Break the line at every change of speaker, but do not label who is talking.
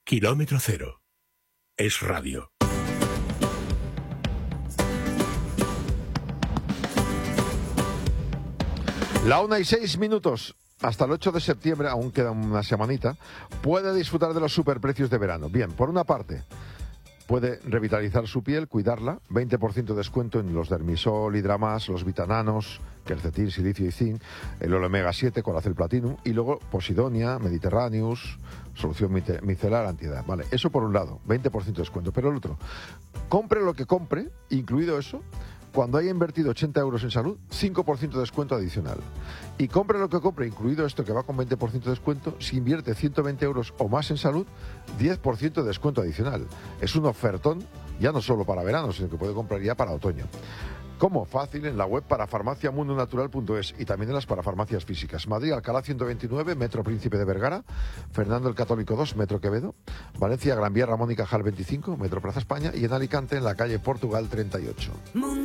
Kilómetro Cero. Es radio.
La 1:06. Hasta el 8 de septiembre, aún queda una semanita, puede disfrutar de los superprecios de verano. Bien, por una parte, puede revitalizar su piel, cuidarla, 20% de descuento en los Dermisol, Hidramas, los Vitananos, quercetín, silicio y zinc, el Omega 7, Colacel Platinum, y luego Posidonia, Mediterraneus, solución micelar antiedad. Vale, eso por un lado, 20% de descuento. Pero el otro, compre lo que compre, incluido eso, cuando haya invertido 80 euros en salud, 5% de descuento adicional. Y compre lo que compre, incluido esto que va con 20% de descuento, si invierte 120 euros o más en salud, 10% de descuento adicional. Es un ofertón, ya no solo para verano, sino que puede comprar ya para otoño. ¿Cómo? Fácil, en la web parafarmaciamundonatural.es y también en las parafarmacias físicas. Madrid, Alcalá 129, Metro Príncipe de Vergara, Fernando el Católico 2, Metro Quevedo, Valencia, Gran Vía, Ramón y Cajal 25, Metro Plaza España, y en Alicante, en la calle Portugal 38.